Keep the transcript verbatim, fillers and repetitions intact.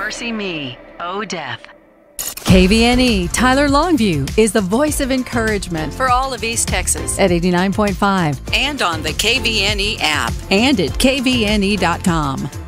Mercy Me, Oh Death. K V N E Tyler Longview is the voice of encouragement for all of East Texas at eighty-nine point five and on the K V N E app and at K V N E dot com.